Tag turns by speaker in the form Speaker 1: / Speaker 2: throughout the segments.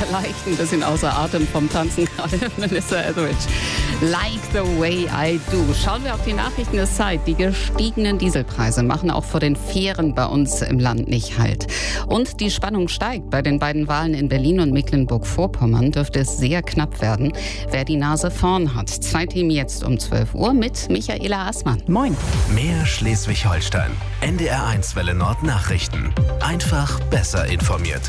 Speaker 1: leicht ein bisschen außer Atem vom Tanzen gerade, Melissa Etheridge. Like the way I do. Schauen wir auf die Nachrichten der Zeit. Die gestiegenen Dieselpreise machen auch vor den Fähren bei uns im Land nicht Halt. Und die Spannung steigt. Bei den beiden Wahlen in Berlin und Mecklenburg-Vorpommern dürfte es sehr knapp werden, wer die Nase vorn hat. 2 Themen jetzt um 12 Uhr mit Michaela Assmann.
Speaker 2: Moin.
Speaker 3: Mehr Schleswig-Holstein. NDR1 Welle Nord Nachrichten. Einfach besser informiert.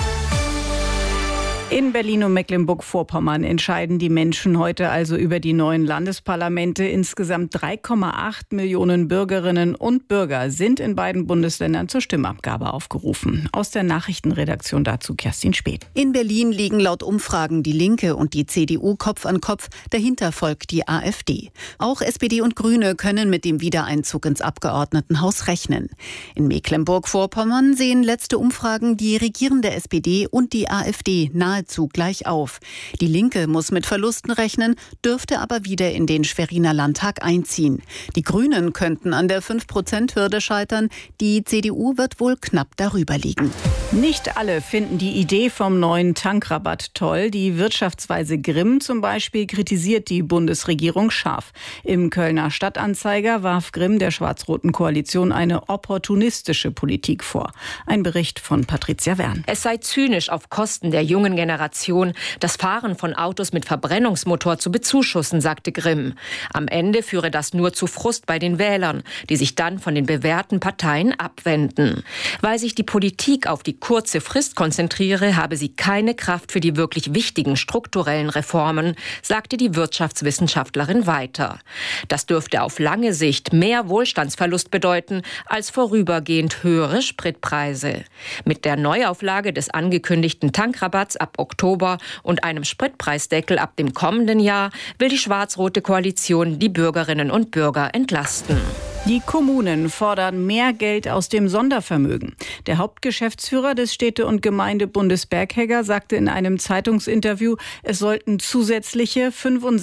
Speaker 2: In Berlin und Mecklenburg-Vorpommern entscheiden die Menschen heute also über die neuen Landesparlamente. Insgesamt 3,8 Millionen Bürgerinnen und Bürger sind in beiden Bundesländern zur Stimmabgabe aufgerufen. Aus der Nachrichtenredaktion dazu Kerstin Speth.
Speaker 4: In Berlin liegen laut Umfragen die Linke und die CDU Kopf an Kopf. Dahinter folgt die AfD. Auch SPD und Grüne können mit dem Wiedereinzug ins Abgeordnetenhaus rechnen. In Mecklenburg-Vorpommern sehen letzte Umfragen die regierende SPD und die AfD nahezu gleich auf. Die Linke muss mit Verlusten rechnen, dürfte aber wieder in den Schweriner Landtag einziehen. Die Grünen könnten an der 5%-Hürde scheitern. Die CDU wird wohl knapp darüber liegen.
Speaker 2: Nicht alle finden die Idee vom neuen Tankrabatt toll. Die Wirtschaftsweise Grimm zum Beispiel kritisiert die Bundesregierung scharf. Im Kölner Stadtanzeiger warf Grimm der schwarz-roten Koalition eine opportunistische Politik vor. Ein Bericht von Patricia Wern.
Speaker 5: Es sei zynisch, auf Kosten der jungen Generation das Fahren von Autos mit Verbrennungsmotor zu bezuschussen, sagte Grimm. Am Ende führe das nur zu Frust bei den Wählern, die sich dann von den bewährten Parteien abwenden. Weil sich die Politik auf die kurze Frist konzentriere, habe sie keine Kraft für die wirklich wichtigen strukturellen Reformen, sagte die Wirtschaftswissenschaftlerin weiter. Das dürfte auf lange Sicht mehr Wohlstandsverlust bedeuten als vorübergehend höhere Spritpreise. Mit der Neuauflage des angekündigten Tankrabatts ab Oktober und einem Spritpreisdeckel ab dem kommenden Jahr will die schwarz-rote Koalition die Bürgerinnen und Bürger entlasten.
Speaker 2: Die Kommunen fordern mehr Geld aus dem Sondervermögen. Der Hauptgeschäftsführer des Städte- und Gemeindebundes Berghegger sagte in einem Zeitungsinterview, es sollten zusätzliche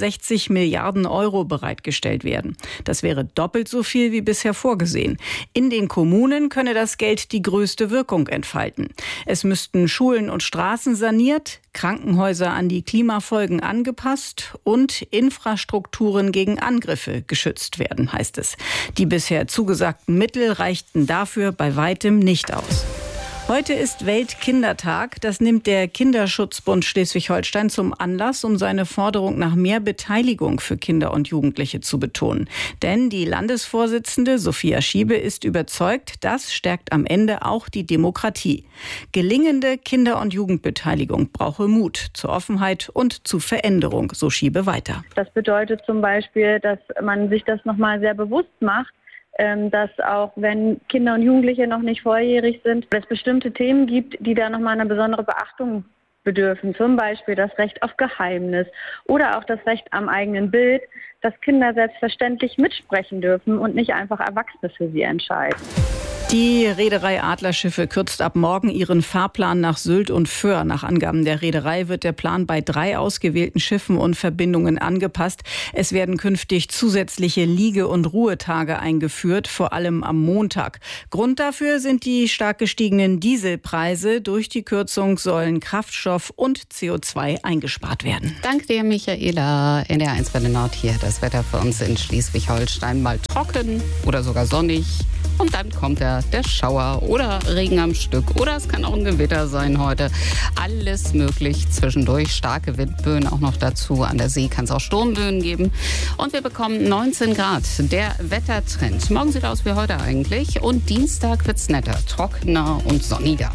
Speaker 2: 65 Milliarden Euro bereitgestellt werden. Das wäre doppelt so viel wie bisher vorgesehen. In den Kommunen könne das Geld die größte Wirkung entfalten. Es müssten Schulen und Straßen saniert, Krankenhäuser an die Klimafolgen angepasst und Infrastrukturen gegen Angriffe geschützt werden, heißt es. Die bisher zugesagten Mittel reichten dafür bei weitem nicht aus. Heute ist Weltkindertag. Das nimmt der Kinderschutzbund Schleswig-Holstein zum Anlass, um seine Forderung nach mehr Beteiligung für Kinder und Jugendliche zu betonen. Denn die Landesvorsitzende Sophia Schiebe ist überzeugt, das stärkt am Ende auch die Demokratie. Gelingende Kinder- und Jugendbeteiligung brauche Mut zur Offenheit und zu Veränderung, so Schiebe weiter.
Speaker 6: Das bedeutet zum Beispiel, dass man sich das nochmal sehr bewusst macht, dass auch wenn Kinder und Jugendliche noch nicht volljährig sind, es bestimmte Themen gibt, die da nochmal eine besondere Beachtung bedürfen. Zum Beispiel das Recht auf Geheimnis oder auch das Recht am eigenen Bild, dass Kinder selbstverständlich mitsprechen dürfen und nicht einfach Erwachsene für sie entscheiden.
Speaker 2: Die Reederei Adlerschiffe kürzt ab morgen ihren Fahrplan nach Sylt und Föhr. Nach Angaben der Reederei wird der Plan bei 3 ausgewählten Schiffen und Verbindungen angepasst. Es werden künftig zusätzliche Liege- und Ruhetage eingeführt, vor allem am Montag. Grund dafür sind die stark gestiegenen Dieselpreise. Durch die Kürzung sollen Kraftstoff und CO2 eingespart werden.
Speaker 1: Danke dir, Michaela. NDR1 Welle Nord hier. Das Wetter für uns in Schleswig-Holstein mal trocken oder sogar sonnig. Und dann kommt der Schauer oder Regen am Stück. Oder es kann auch ein Gewitter sein heute. Alles möglich zwischendurch. Starke Windböen auch noch dazu. An der See kann es auch Sturmböen geben. Und wir bekommen 19 Grad. Der Wettertrend. Morgen sieht aus wie heute eigentlich. Und Dienstag wird's netter, trockener und sonniger.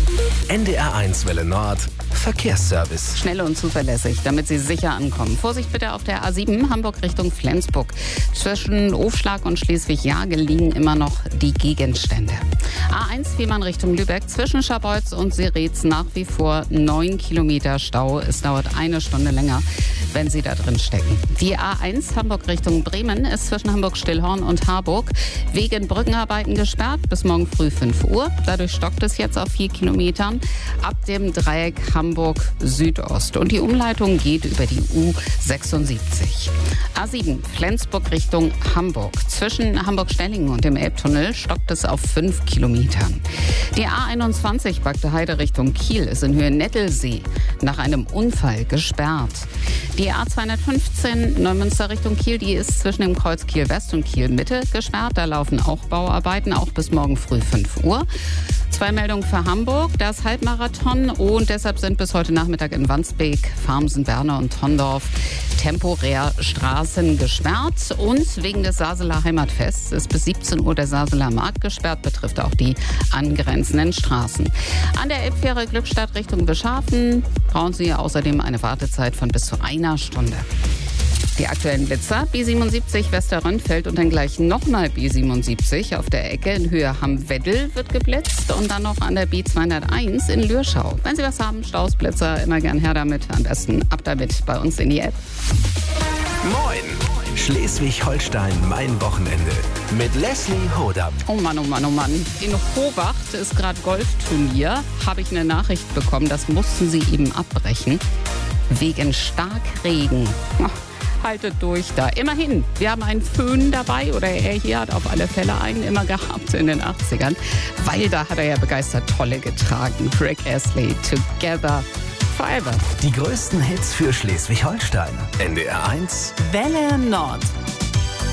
Speaker 3: NDR1 Welle Nord. Verkehrsservice.
Speaker 1: Schnell und zuverlässig, damit Sie sicher ankommen. Vorsicht bitte auf der A7 Hamburg Richtung Flensburg. Zwischen Ofschlag und Schleswig-Jagel liegen immer noch die Gegenstände. A1 Fehmarn Richtung Lübeck. Zwischen Scharbeutz und Seretz nach wie vor 9 Kilometer Stau. Es dauert 1 Stunde länger, wenn Sie da drin stecken. Die A1 Hamburg Richtung Bremen ist zwischen Hamburg-Stillhorn und Harburg wegen Brückenarbeiten gesperrt bis morgen früh 5 Uhr. Dadurch stockt es jetzt auf 4 Kilometer. Kilometern ab dem Dreieck Hamburg Südost. Und die Umleitung geht über die U76. A7 Flensburg Richtung Hamburg. Zwischen Hamburg-Stellingen und dem Elbtunnel stockt es auf 5 Kilometern. Die A21 Bagde-Heide Richtung Kiel ist in Höhe Nettelsee nach einem Unfall gesperrt. Die A215 Neumünster Richtung Kiel, die ist zwischen dem Kreuz Kiel West und Kiel Mitte gesperrt. Da laufen auch Bauarbeiten, auch bis morgen früh 5 Uhr. 2 Meldungen für Hamburg, das Halbmarathon, und deshalb sind bis heute Nachmittag in Wandsbek, Farmsen, Berne und Tondorf temporär Straßen gesperrt. Und wegen des Saseler Heimatfests ist bis 17 Uhr der Saseler Markt gesperrt, betrifft auch die angrenzenden Straßen. An der Elbfähre Glückstadt Richtung Beschafen brauchen Sie außerdem eine Wartezeit von bis zu einer Stunde. Die aktuellen Blitzer, B77 Westerrönnfeld und dann gleich nochmal B77 auf der Ecke in Höhe Hamm-Weddel wird geblitzt und dann noch an der B201 in Lürschau. Wenn Sie was haben, Stausblitzer, immer gern her damit, am besten ab damit bei uns in die App.
Speaker 3: Moin! Schleswig-Holstein, mein Wochenende mit Leslie Hodam.
Speaker 1: Oh Mann, oh Mann, oh Mann. In Hohwacht ist gerade Golfturnier. Habe ich eine Nachricht bekommen, das mussten sie eben abbrechen. Wegen Starkregen. Haltet durch da. Immerhin, wir haben einen Föhn dabei, oder er hier hat auf alle Fälle einen immer gehabt in den 80ern, weil da hat er ja begeistert Tolle getragen. Rick Astley, Together Forever.
Speaker 3: Die größten Hits für Schleswig-Holstein. NDR 1
Speaker 4: Welle Nord.